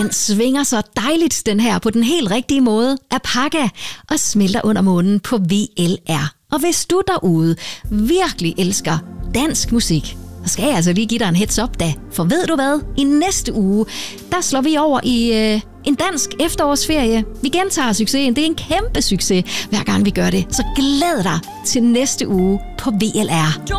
Den svinger så dejligt, den her, på den helt rigtige måde, Apaka, og smelter under månen på VLR. Og hvis du derude virkelig elsker dansk musik, så skal jeg altså lige give dig en heads up da. For ved du hvad? I næste uge, der slår vi over i en dansk efterårsferie. Vi gentager succesen. Det er en kæmpe succes, hver gang vi gør det. Så glæd dig til næste uge på VLR.